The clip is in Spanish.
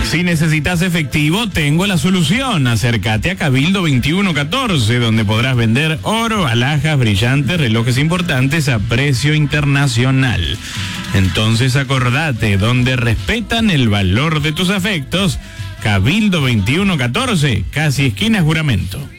Si necesitas efectivo, tengo la solución. Acércate a Cabildo 2114, donde podrás vender oro, alhajas, brillantes, relojes importantes a precio internacional. Entonces acordate, donde respetan el valor de tus afectos, Cabildo 2114, casi esquina Juramento.